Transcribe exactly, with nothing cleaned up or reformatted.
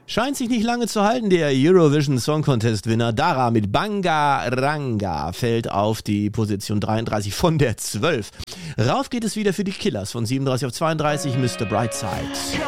Scheint sich nicht lange zu halten, der Eurovision Song Contest Winner Dara mit Banga Ranga fällt auf die Position dreiunddreißig von der zwölf. Rauf geht es wieder für die Killers von siebenunddreißig auf zweiunddreißig, Mister Brightside.